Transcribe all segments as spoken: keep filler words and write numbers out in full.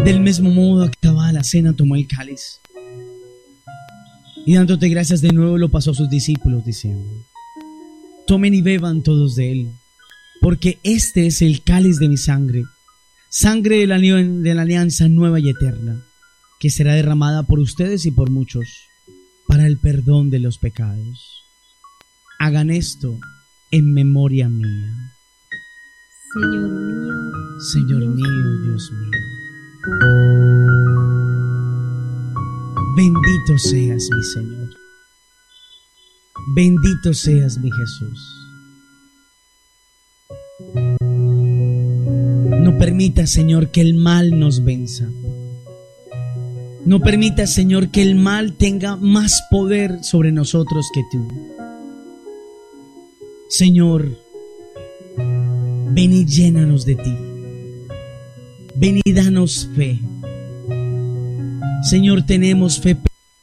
Del mismo modo, acabada la cena, tomó el cáliz y dándote gracias de nuevo lo pasó a sus discípulos diciendo: tomen y beban todos de él, porque este es el cáliz de mi sangre, sangre de la, de la alianza nueva y eterna, que será derramada por ustedes y por muchos para el perdón de los pecados. Hagan esto en memoria mía. Señor mío, Señor Dios mío, Dios mío. Bendito seas, mi Señor. Bendito seas, mi Jesús. No permita, Señor, que el mal nos venza. No permita, Señor, que el mal tenga más poder sobre nosotros que tú. Señor, ven y llénanos de ti. Ven y danos fe. Señor, tenemos fe,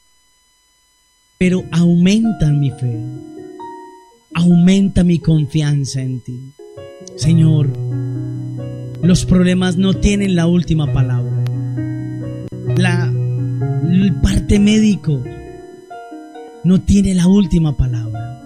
pero aumenta mi fe. Aumenta mi confianza en ti. Señor, los problemas no tienen la última palabra. La, el parte médico no tiene la última palabra.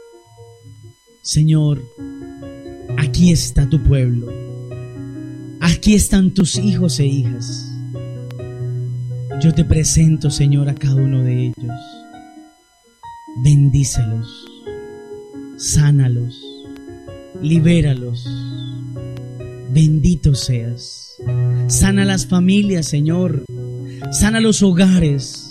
Señor, aquí está tu pueblo. Aquí están tus hijos e hijas. Yo te presento, Señor, a cada uno de ellos. Bendícelos, sánalos, libéralos. Bendito seas. Sana las familias, Señor. Sana los hogares.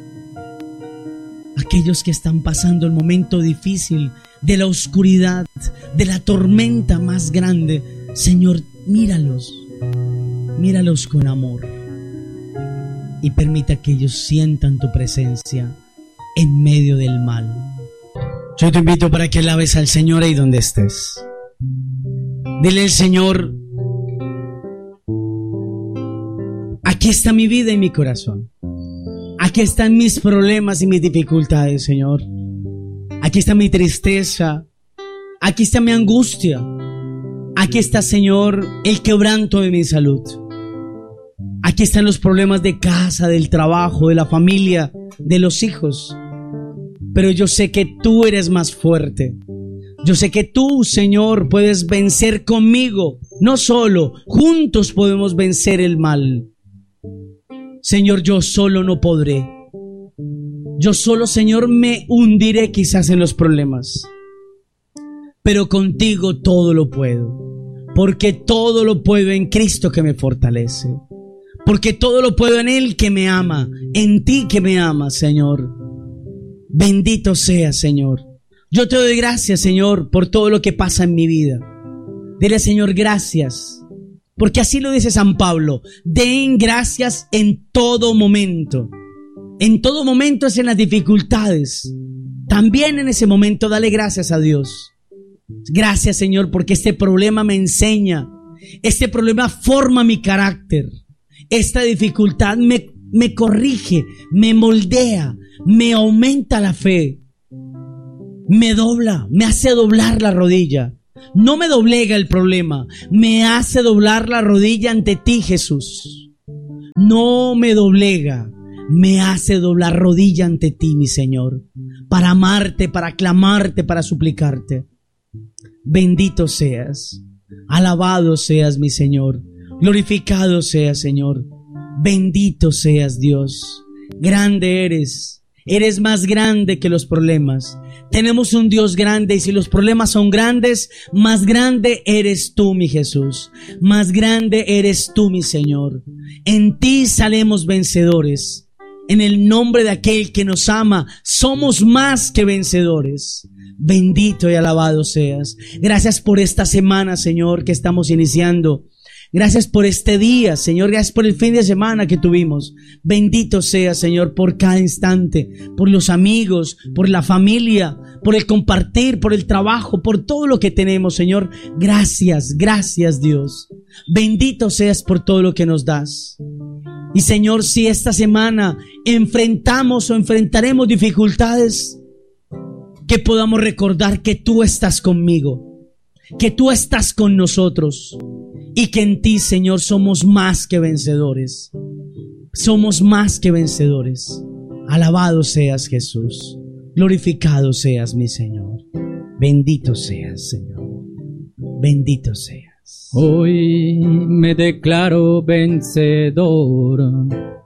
Aquellos que están pasando el momento difícil de la oscuridad, de la tormenta más grande, Señor, míralos, míralos con amor y permita que ellos sientan tu presencia en medio del mal. Yo te invito para que alabes al Señor ahí donde estés. Dile al Señor: aquí está mi vida y mi corazón. Aquí están mis problemas y mis dificultades, Señor. Aquí está mi tristeza. Aquí está mi angustia. Aquí está, Señor, el quebranto de mi salud. Aquí están los problemas de casa, del trabajo, de la familia, de los hijos. Pero yo sé que tú eres más fuerte. Yo sé que tú, Señor, puedes vencer conmigo. No solo, juntos podemos vencer el mal. Señor, yo solo no podré. Yo solo, Señor, me hundiré quizás en los problemas. Pero contigo todo lo puedo. Porque todo lo puedo en Cristo que me fortalece. Porque todo lo puedo en Él que me ama. En ti que me ama, Señor. Bendito sea, Señor. Yo te doy gracias, Señor, por todo lo que pasa en mi vida. Dile, Señor, gracias. Porque así lo dice San Pablo. Den gracias en todo momento. En todo momento es en las dificultades. También en ese momento dale gracias a Dios. Gracias, Señor, porque este problema me enseña. Este problema forma mi carácter. Esta dificultad me, me corrige, me moldea, me aumenta la fe. Me dobla, me hace doblar la rodilla. No me doblega el problema, me hace doblar la rodilla ante ti, Jesús. No me doblega, me hace doblar rodilla ante ti, mi Señor, para amarte, para clamarte, para suplicarte. Bendito seas, alabado seas, mi Señor, glorificado seas, Señor. Bendito seas, Dios. Grande eres, eres más grande que los problemas. Tenemos un Dios grande y si los problemas son grandes, más grande eres tú, mi Jesús. Más grande eres tú, mi Señor. En ti salemos vencedores. En el nombre de aquel que nos ama, somos más que vencedores. Bendito y alabado seas. Gracias por esta semana, Señor, que estamos iniciando. Gracias por este día, Señor. Gracias por el fin de semana que tuvimos. Bendito sea, Señor, por cada instante, por los amigos, por la familia, por el compartir, por el trabajo, por todo lo que tenemos, Señor. Gracias, gracias, Dios. Bendito seas por todo lo que nos das. Y, Señor, si esta semana enfrentamos o enfrentaremos dificultades, que podamos recordar que tú estás conmigo. que tú estás con nosotros y que en ti, Señor, somos más que vencedores. Somos más que vencedores. Alabado seas, Jesús. Glorificado seas, mi Señor. Bendito seas, Señor. Bendito seas. Hoy me declaro vencedor.